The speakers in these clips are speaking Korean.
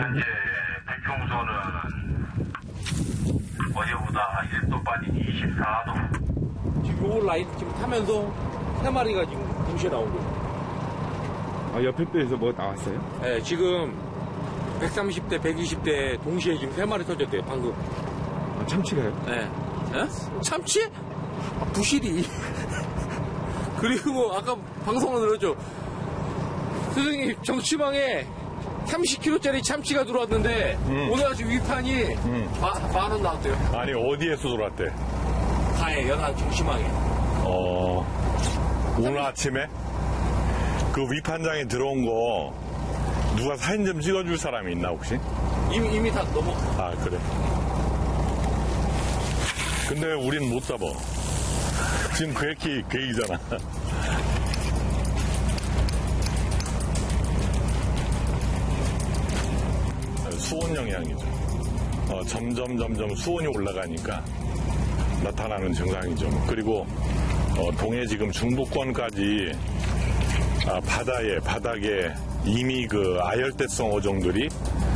현재 백형소는 어제보다 1도 빠진 24도. 지금 요 라인 지금 타면서 3마리가 지금 동시에 나온 거예요. 아, 옆에 배에서 뭐 나왔어요? 네, 지금 130대, 120대 동시에 지금 3마리 터졌대요, 방금. 아, 참치가요? 네. 네? 참치? 아, 부실이. 그리고 아까 방송을 들었죠. 선생님, 정치망에 30kg짜리 참치가 들어왔는데, 오늘 아침 위판이 만원 나왔대요. 아니, 어디에서 들어왔대? 가에, 연안 정치망에. 오늘 아침에? 그 위판장에 들어온 거, 누가 사진 좀 찍어줄 사람이 있나, 혹시? 이미 다 넘어. 아, 그래. 근데 우린 못 잡아. 지금 계획이잖아. 수온 영향이죠. 점점 수온이 올라가니까 나타나는 증상이죠. 그리고 동해 지금 중부권까지 바닥에 이미 그 아열대성 어종들이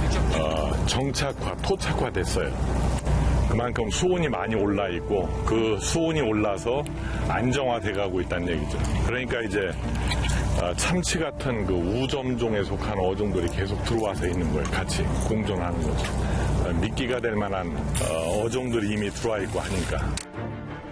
토착화 됐어요. 그만큼 수온이 많이 올라 있고 그 수온이 올라서 안정화돼 가고 있다는 얘기죠. 그러니까 이제 참치 같은 그 우점종에 속한 어종들이 계속 들어와서 있는 거예요. 같이 공존하는 거죠. 미끼가 될 만한 어종들이 이미 들어와 있고 하니까.